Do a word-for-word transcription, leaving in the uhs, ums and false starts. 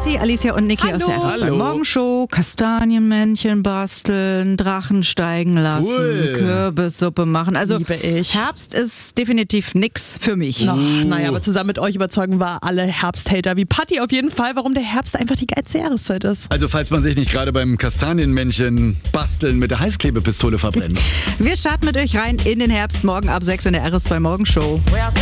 Schatzi, Alicia und Niki Hallo. aus der R S zwei Hallo. Morgenshow. Kastanienmännchen basteln, Drachen steigen lassen, Cool. Kürbissuppe machen. Also Liebe ich. Herbst ist definitiv nix für mich. Ach, naja, aber zusammen mit euch überzeugen wir alle Herbsthater wie Patti auf jeden Fall, warum der Herbst einfach die geilste Jahreszeit ist. Also falls man sich nicht gerade beim Kastanienmännchen basteln mit der Heißklebepistole verbrennt. Wir starten mit euch rein in den Herbst morgen ab sechs in der R S zwei Morgenshow.